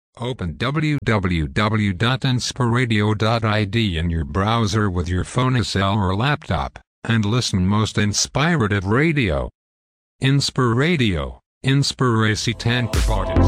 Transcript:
Open www.inspiradio.id in your browser with your phone, cell or laptop, and listen most inspirative radio. Inspiradio, Inspiracy Tanker Parties.